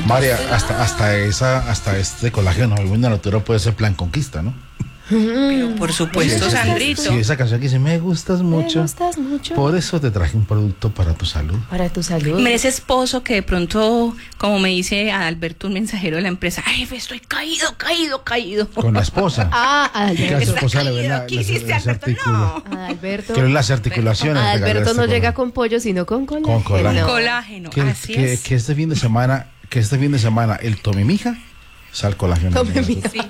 María, hasta este colágeno en la natura puede ser plan conquista, ¿no? Pero por supuesto, Sí, Sandrito. sí, esa canción que dice, me gustas mucho. Me gustas mucho. Por eso te traje un producto para tu salud. Para tu salud. Mira, ese esposo que de pronto, como me dice Alberto, un mensajero de la empresa, ay, estoy caído. Con la esposa. Alberto. Que a su esposa le ven ¿Qué hiciste, Alberto? No. Alberto. Que ven las articulaciones. Alberto no llega con pollo, sino con colágeno. Con colágeno. Colágeno, así Que es. este fin de semana, el tome mija, sal colágeno. Tome mija. Sí.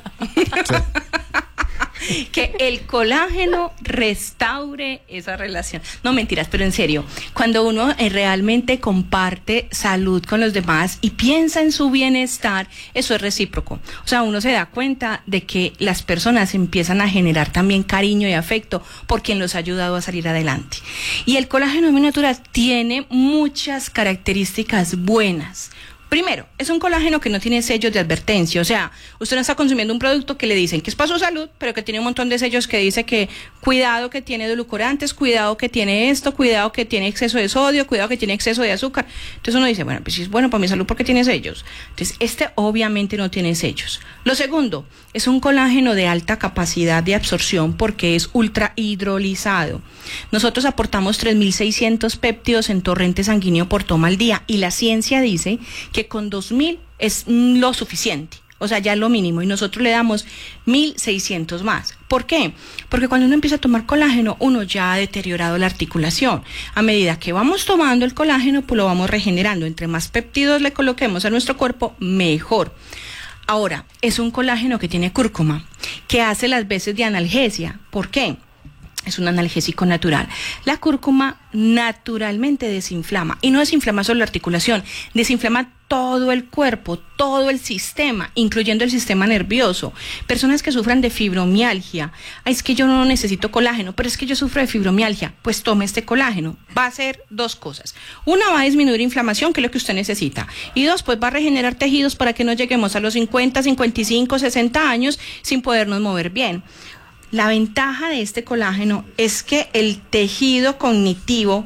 Que el colágeno restaure esa relación. No, mentiras, pero en serio, cuando uno realmente comparte salud con los demás y piensa en su bienestar, eso es recíproco. O sea, uno se da cuenta de que las personas empiezan a generar también cariño y afecto por quien los ha ayudado a salir adelante. Y el colágeno de mi natural tiene muchas características buenas. Primero, es un colágeno que no tiene sellos de advertencia, o sea, usted no está consumiendo un producto que le dicen que es para su salud, pero que tiene un montón de sellos que dice que cuidado que tiene edulcorantes, cuidado que tiene esto, cuidado que tiene exceso de sodio, cuidado que tiene exceso de azúcar. Entonces uno dice, bueno, pues si es bueno para mi salud, ¿por qué tiene sellos? Entonces, este obviamente no tiene sellos. Lo segundo, es un colágeno de alta capacidad de absorción porque es ultra hidrolizado. Nosotros aportamos 3.600 péptidos en torrente sanguíneo por toma al día y la ciencia dice que con 2.000 es lo suficiente, o sea, ya es lo mínimo, y nosotros le damos 1.600 más. ¿Por qué? Porque cuando uno empieza a tomar colágeno, uno ya ha deteriorado la articulación. A medida que vamos tomando el colágeno, pues lo vamos regenerando. Entre más péptidos le coloquemos a nuestro cuerpo, mejor. Ahora, es un colágeno que tiene cúrcuma, que hace las veces de analgesia. ¿Por qué? Es un analgésico natural. La cúrcuma naturalmente desinflama, y no desinflama solo la articulación, desinflama todo el cuerpo, todo el sistema, incluyendo el sistema nervioso. Personas que sufran de fibromialgia, ay, es que yo no necesito colágeno, pero es que yo sufro de fibromialgia, pues tome este colágeno. Va a hacer dos cosas. Una, va a disminuir inflamación, que es lo que usted necesita, y dos, pues va a regenerar tejidos para que no lleguemos a los 50, 55, 60 años sin podernos mover bien. La ventaja de este colágeno es que el tejido cognitivo,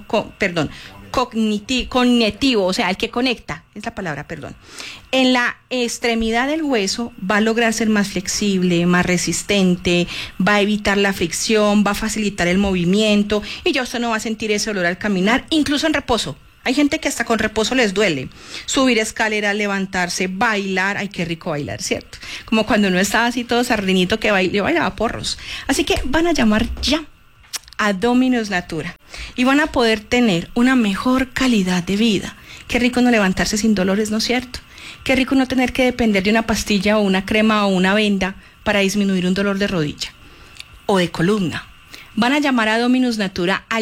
o sea, el que conecta, es la palabra, en la extremidad del hueso va a lograr ser más flexible, más resistente, va a evitar la fricción, va a facilitar el movimiento, y ya usted no va a sentir ese dolor al caminar, incluso en reposo. Hay gente que hasta con reposo les duele subir escaleras, levantarse, bailar. Ay, qué rico bailar, ¿cierto? Como cuando uno estaba así todo sardinito que bailaba porros. Así que van a llamar ya a Dominus Natura y van a poder tener una mejor calidad de vida. Qué rico no levantarse sin dolores, ¿no es cierto? Qué rico no tener que depender de una pastilla o una crema o una venda para disminuir un dolor de rodilla o de columna. Van a llamar a Dominus Natura al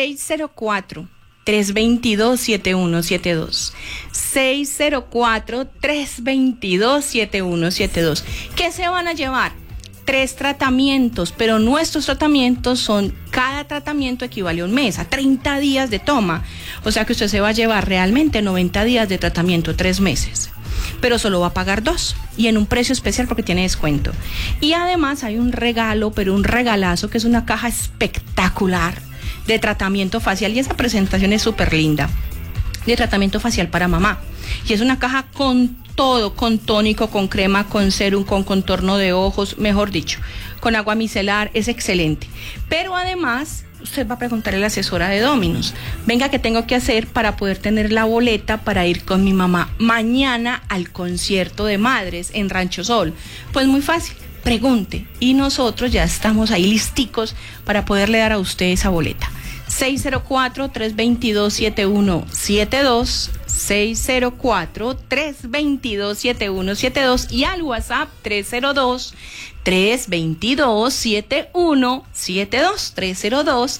604-322-7172. 604-322-7172. ¿Qué se van a llevar? 3 tratamientos, pero nuestros tratamientos son, cada tratamiento equivale a un mes, a 30 días de toma. O sea que usted se va a llevar realmente 90 días de tratamiento, 3 meses. Pero solo va a pagar 2 y en un precio especial porque tiene descuento. Y además hay un regalo, pero un regalazo, que es una caja espectacular de tratamiento facial, y esa presentación es súper linda, de tratamiento facial para mamá, y es una caja con todo, con tónico, con crema, con serum, con contorno de ojos, mejor dicho, con agua micelar, es excelente. Pero además usted va a preguntarle a la asesora de Dominus, venga, ¿qué tengo que hacer para poder tener la boleta para ir con mi mamá mañana al concierto de madres en Rancho Sol? Pues muy fácil, pregunte y nosotros ya estamos ahí listicos para poderle dar a usted esa boleta. 604-322-7172, 604-322-7172 y al WhatsApp 302-322-7172,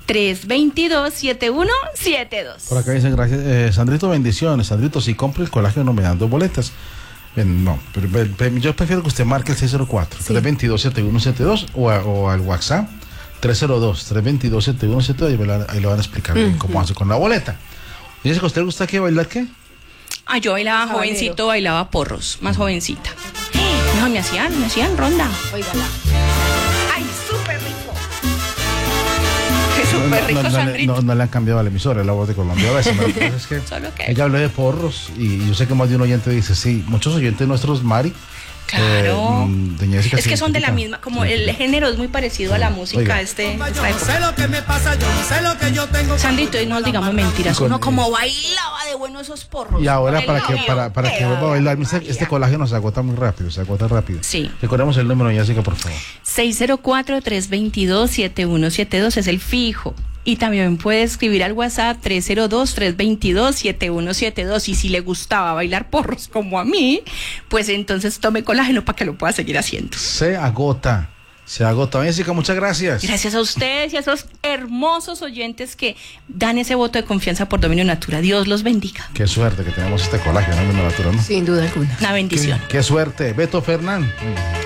322-7172. Por acá dicen, gracias, Sandrito, bendiciones. Sandrito, si compra el colágeno me dan 2 boletas. No, pero yo prefiero que usted marque el 604-322-7172 o al WhatsApp 302-322-7172, ahí le van a explicar bien cómo hace con la boleta. Dice que a usted le gusta bailar, ¿qué? Ah, yo bailaba jovencito, bailaba porros, más jovencita. No, me hacían ronda. Óigala. Ay, súper rico. Eso súper rico, Sandrito. No le han cambiado al emisor, es la voz de Colombia. A veces, lo que pasa es que Solo que- ella habló de porros y yo sé que más de un oyente dice, sí, muchos oyentes nuestros, Mari. Claro. Doña Jessica Es se que son de la identifica. misma, como el género es muy parecido a la música Oiga. esta Yo época. no sé lo que me pasa, yo no sé lo que yo tengo. Sandrito, y no digamos mentiras, Con- uno como bailaba de bueno esos porros. Y ahora Con el novio. para que vuelva a bailar, este colágeno se agota muy rápido, se agota rápido. Sí. Recordemos el número, Jessica, por favor. 604-322-7172 es el fijo. Y también puede escribir al WhatsApp 302-322-7172. Y si le gustaba bailar porros como a mí, pues entonces tome colágeno para que lo pueda seguir haciendo. Se agota. Jessica, muchas gracias. Gracias a ustedes y a esos hermosos oyentes que dan ese voto de confianza por Dominio Natura. Dios los bendiga. Qué suerte que tenemos este colágeno en la naturaleza, ¿no? Sin duda alguna. Una bendición. Qué suerte. Beto Fernán.